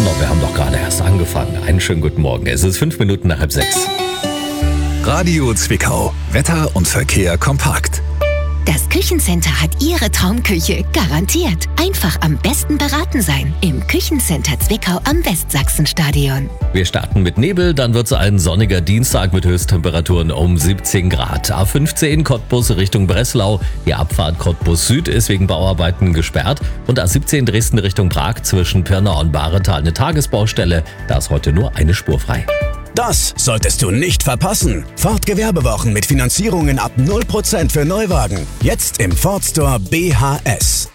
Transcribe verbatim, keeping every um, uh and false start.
Na, wir haben doch gerade erst angefangen. Einen schönen guten Morgen. Es ist fünf Minuten nach halb sechs. Radio Zwickau. Wetter und Verkehr kompakt. Das Küchencenter hat Ihre Traumküche garantiert. Einfach am besten beraten sein. Im Küchencenter Zwickau am Westsachsenstadion. Wir starten mit Nebel, dann wird es ein sonniger Dienstag mit Höchsttemperaturen um siebzehn Grad. A fünfzehn Cottbus Richtung Breslau. Die Abfahrt Cottbus Süd ist wegen Bauarbeiten gesperrt. Und A siebzehn Dresden Richtung Prag zwischen Pirna und Bahrental eine Tagesbaustelle. Da ist heute nur eine Spur frei. Das solltest du nicht verpassen. Ford Gewerbewochen mit Finanzierungen ab null Prozent für Neuwagen. Jetzt im Ford Store B H S.